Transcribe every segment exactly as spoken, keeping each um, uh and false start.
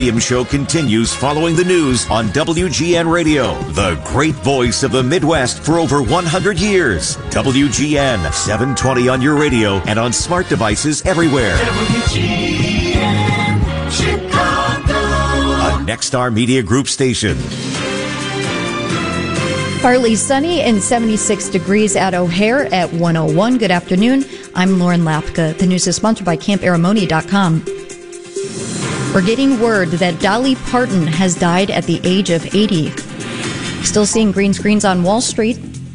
Show continues following the news on W G N Radio, the great voice of the Midwest for over one hundred years. W G N, seven twenty on your radio and on smart devices everywhere. W G N Chicago, a Nexstar Media Group station. Partly sunny and seventy-six degrees at O'Hare at one oh one. Good afternoon. I'm Lauren Lapka. The news is sponsored by Camp Aramoni dot com. We're getting word that Dolly Parton has died at the age of eighty. Still seeing green screens on Wall Street.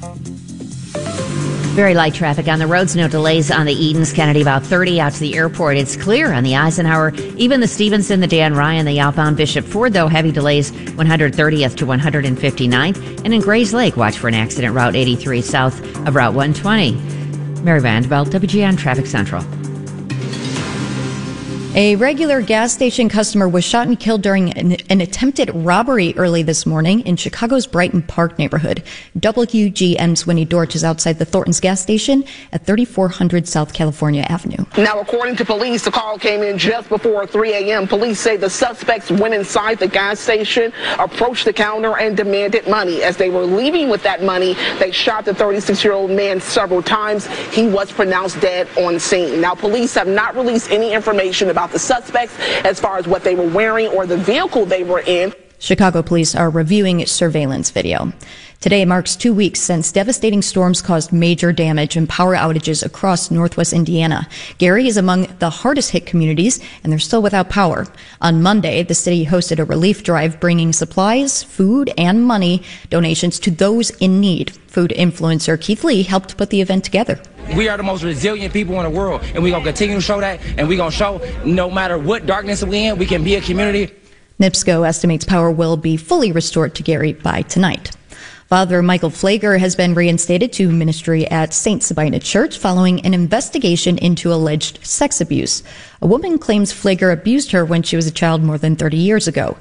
Very light traffic on the roads. No delays on the Edens Kennedy, about thirty out to the airport. It's clear on the Eisenhower, even the Stevenson, the Dan Ryan, the outbound Bishop Ford, though heavy delays one hundred thirtieth to one hundred fifty-ninth. And in Grays Lake, watch for an accident, Route eighty-three south of Route one twenty. Mary Vanderbilt, W G N Traffic Central. A regular gas station customer was shot and killed during an, an attempted robbery early this morning in Chicago's Brighton Park neighborhood. W G N's Winnie Dorch is outside the Thornton's gas station at thirty-four hundred South California Avenue. Now, according to police, the call came in just before three a.m. Police say the suspects went inside the gas station, approached the counter, and demanded money. As they were leaving with that money, they shot the thirty-six-year-old man several times. He was pronounced dead on scene. Now, police have not released any information about the suspects as far as what they were wearing or the vehicle they were in. Chicago police are reviewing surveillance video. Today marks two weeks since devastating storms caused major damage and power outages across northwest Indiana. Gary is among the hardest hit communities, and they're still without power. On Monday, the city hosted a relief drive bringing supplies, food, and money donations to those in need. Food influencer Keith Lee helped put the event together. We are the most resilient people in the world, and we're going to continue to show that, and we're going to show no matter what darkness we're in, we can be a community. NIPSCO estimates power will be fully restored to Gary by tonight. Father Michael Pfleger has been reinstated to ministry at Saint Sabina Church following an investigation into alleged sex abuse. A woman claims Pfleger abused her when she was a child more than thirty years ago.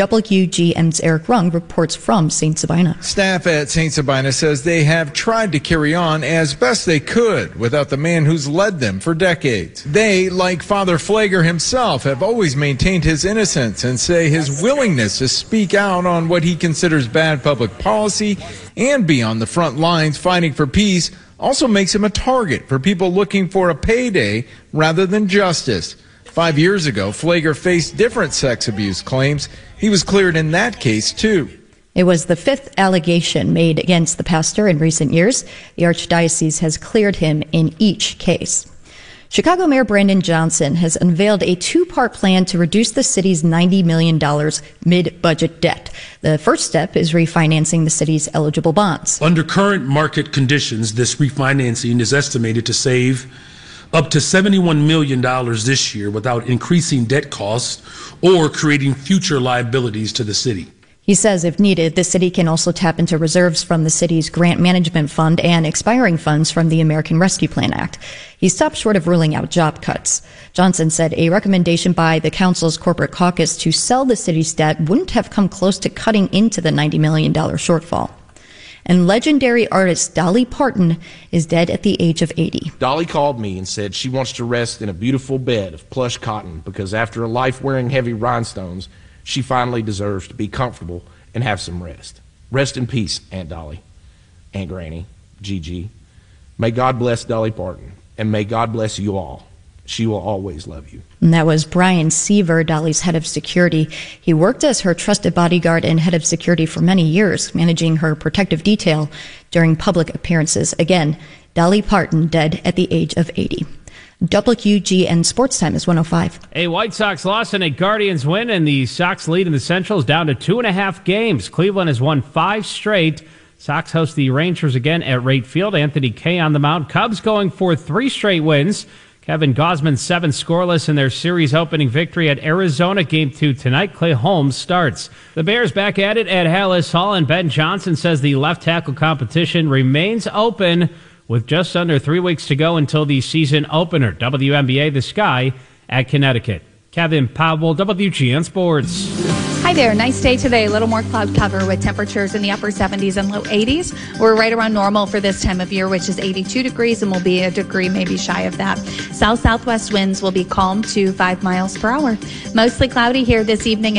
W G N's Eric Rung reports from Saint Sabina. Staff at Saint Sabina says they have tried to carry on as best they could without the man who's led them for decades. They, like Father Pfleger himself, have always maintained his innocence and say his willingness to speak out on what he considers bad public policy and be on the front lines fighting for peace also makes him a target for people looking for a payday rather than justice. Five years ago, Pfleger faced different sex abuse claims. He was cleared in that case, too. It was the fifth allegation made against the pastor in recent years. The Archdiocese has cleared him in each case. Chicago Mayor Brandon Johnson has unveiled a two-part plan to reduce the city's ninety million dollars mid-budget debt. The first step is refinancing the city's eligible bonds. Under current market conditions, this refinancing is estimated to save up to seventy-one million dollars this year without increasing debt costs or creating future liabilities to the city. He says if needed, the city can also tap into reserves from the city's grant management fund and expiring funds from the American Rescue Plan Act. He stopped short of ruling out job cuts. Johnson said a recommendation by the council's corporate caucus to sell the city's debt wouldn't have come close to cutting into the ninety million dollars shortfall. And legendary artist Dolly Parton is dead at the age of eighty. Dolly called me and said she wants to rest in a beautiful bed of plush cotton because after a life wearing heavy rhinestones, she finally deserves to be comfortable and have some rest. Rest in peace, Aunt Dolly, Aunt Granny, Gigi. May God bless Dolly Parton, and may God bless you all. She will always love you. And that was Brian Seaver, Dolly's head of security. He worked as her trusted bodyguard and head of security for many years, managing her protective detail during public appearances. Again, Dolly Parton dead at the age of eighty. W G N Sports Time is one oh five. A White Sox loss and a Guardians win, and the Sox lead in the Central is down to two and a half games. Cleveland has won five straight. Sox host the Rangers again at Rate Field. Anthony Kay on the mound. Cubs going for three straight wins. Kevin Gausman, seven scoreless in their series opening victory at Arizona. Game two tonight. Clay Holmes starts. The Bears back at it at Hallis Hall, and Ben Johnson says the left tackle competition remains open with just under three weeks to go until the season opener. W N B A The Sky at Connecticut. Kevin Powell, W G N Sports. Hi there. Nice day today. A little more cloud cover with temperatures in the upper seventies and low eighties. We're right around normal for this time of year, which is eighty-two degrees, and will be a degree maybe shy of that. South-southwest winds will be calm to five miles per hour. Mostly cloudy here this evening.